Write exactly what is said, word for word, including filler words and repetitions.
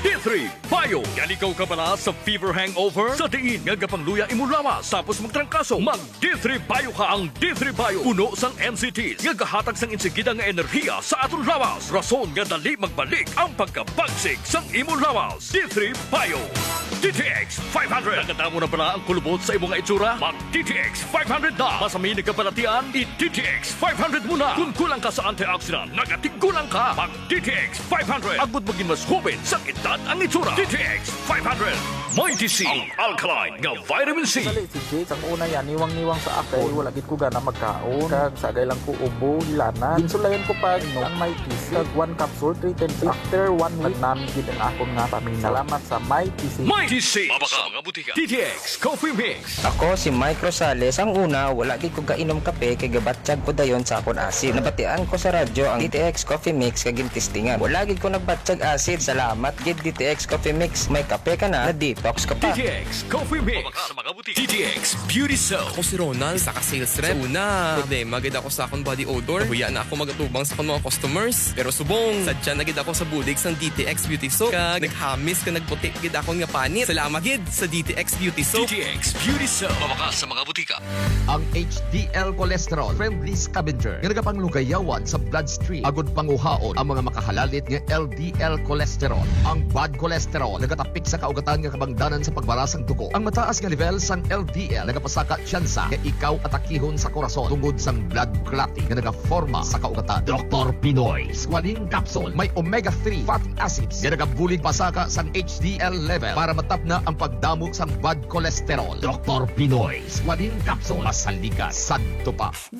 D three Bio. Yaligaw ka pala sa fever hangover? Sa diin nga gapangluya imulawas tapos magtrangkaso. Mag D three Bio ka. Ang D three Bio puno sang N C Ts nga gahatag sang insigida nga enerhiya sa aton lawas. Rason nga dali magbalik ang pagkabagsik sang imong lawas. D three Bio. D T X five hundred. Nakatamo na pala ang kulubot sa imong itsura? Mag D T X five hundred na. Masami ni kapalatian, i-D T X five hundred muna. Kung kulang ka sa antioxidant, nagatigulang ka. Mag D T X five hundred. Agbot maging mas hubin sa edad ang itsura. D T X five hundred. Mighty C. Ang alkaline nga vitamin C. Dali si Jake, ang una yan, niwang-niwang sa akay, wala gid ko gana magkaon. Kag sagay lang ko ubo, hilanan. Insulayan ko pa no, ang Mighty C. Kag one capsule, three times. After one week, namin gid ang akon nga paminaw. Salamat sa Mighty C. Mighty C. Mabaka mga butika. D T X Coffee Mix. Ako si Mike Rosales. Ang una, wala gid ko kainom kape kay gabatsyag ko dayon sa akon acid. Nabatian ko sa radyo ang D T X Coffee Mix kag gintistingan. Wala gid ko nagbatsyag acid. Salamat gid D T X Coffee Mix. May kape ka na, na detox ka pa. D T X Coffee Mix. Mabaka sa mga butika. D T X Beauty Soap. Ako si Ronald, isa ka sales rep. Sa una, problema gid ako sa akong body odor. Huya na ako magatubang sa akong mga customers. Pero subong, sadya na gid ako sa bulig sang D T X Beauty Soap. Kag naghamis ka nagputi gid akong nga panit. Salamat gid sa D T X Beauty Soap. D T X Beauty Soap. Mabaka sa mga butika. Ang H D L cholesterol friendly scavenger nga nagapanglugayawan sa bloodstream agud panguhaon ang mga makahalalit nga L D L cholesterol. Ang bad cholesterol nagatapik sa kaugatan nga kabangdanan sa pagbarasang dugo. Ang mataas nga level sang L D L nagapasaka tsansa nga ikaw atakihon sa korason tungod sang blood clotting nga nagaforma sa kaugatan. Doctor Pinoy Squalene Capsule may omega three fatty acids nga nagabulig pasaka sang H D L level para matap na ang pagdamo sang bad cholesterol. Doctor Pinoy Squalene Capsule masaligas sadto pa.